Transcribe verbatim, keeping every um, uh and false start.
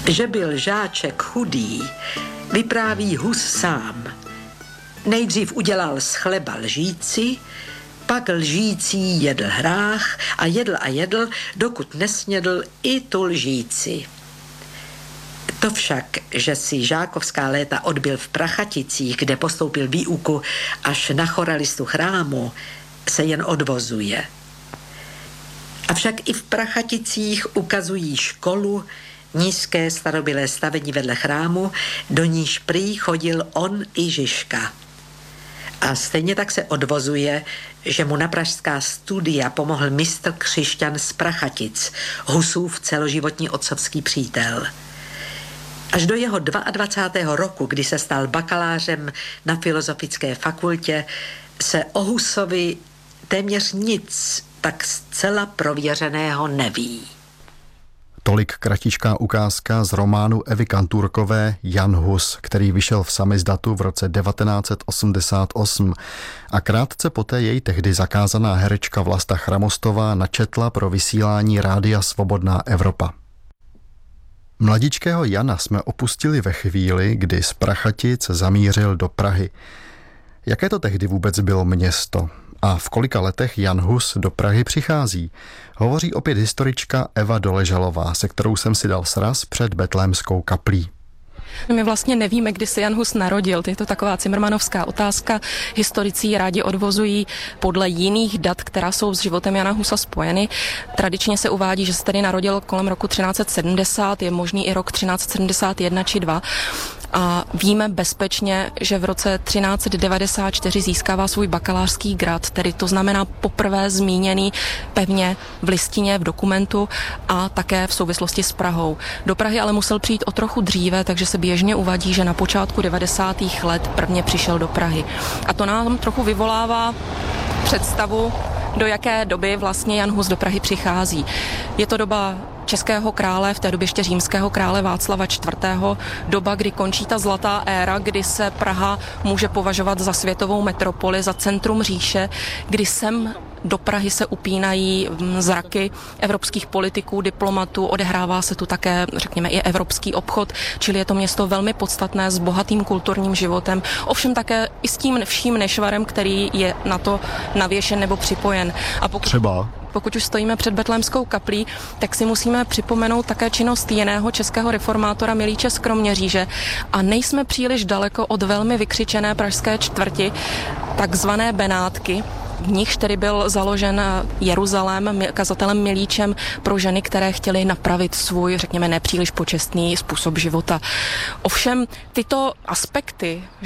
Že byl žáček chudý, vypráví Hus sám. Nejdřív udělal z chleba lžíci, pak lžící jedl hrách a jedl a jedl, dokud nesnědl i tu lžíci. To však, že si žákovská léta odbyl v Prachaticích, kde postoupil výuku až na choralistu chrámu, se jen odvozuje. Avšak i v Prachaticích ukazují školu, nízké starobylé stavení vedle chrámu, do níž prý chodil on i Žižka. A stejně tak se odvozuje, že mu na pražská studia pomohl mistr Křišťan z Prachatic, Husův celoživotní otcovský přítel. Až do jeho dvacátého druhého roku, kdy se stal bakalářem na Filozofické fakultě, se o Husovi téměř nic tak zcela prověřeného neví. Tolik kratičká ukázka z románu Evy Kanturkové Jan Hus, který vyšel v samizdatu v roce devatenáct set osmdesát osm a krátce poté jej tehdy zakázaná herečka Vlasta Chramostová načetla pro vysílání Rádia Svobodná Evropa. Mladičkého Jana jsme opustili ve chvíli, kdy z Prachatic zamířil do Prahy. Jaké to tehdy vůbec bylo město? A v kolika letech Jan Hus do Prahy přichází? Hovoří opět historička Eva Doležalová, se kterou jsem si dal sraz před Betlémskou kaplí. My vlastně nevíme, kdy se Jan Hus narodil. Je to taková cimrmanovská otázka. Historici rádi odvozují podle jiných dat, která jsou s životem Jana Husa spojeny. Tradičně se uvádí, že se tady narodil kolem roku třináct set sedmdesát, je možný i rok třináct set sedmdesát jedna či dva. A víme bezpečně, že v roce třináct set devadesát čtyři získává svůj bakalářský grad, tedy to znamená poprvé zmíněný pevně v listině, v dokumentu a také v souvislosti s Prahou. Do Prahy ale musel přijít o trochu dříve, takže se běžně uvádí, že na počátku devadesátých let prvně přišel do Prahy. A to nám trochu vyvolává představu, do jaké doby vlastně Jan Hus do Prahy přichází. Je to doba českého krále, v té době ještě římského krále Václava čtvrtého. Doba, kdy končí ta zlatá éra, kdy se Praha může považovat za světovou metropoli, za centrum říše, kdy sem do Prahy se upínají zraky evropských politiků, diplomatů, odehrává se tu také, řekněme, i evropský obchod, čili je to město velmi podstatné s bohatým kulturním životem, ovšem také i s tím vším nešvarem, který je na to navěšen nebo připojen. A pokud... Třeba... Pokud už stojíme před Betlémskou kaplí, tak si musíme připomenout také činnost jiného českého reformátora Milíče z Kroměříže a nejsme příliš daleko od velmi vykřičené pražské čtvrti, takzvané Benátky. V nichž tedy byl založen Jeruzalém kazatelem Milíčem pro ženy, které chtěly napravit svůj, řekněme, nepříliš počestný způsob života. Ovšem tyto aspekty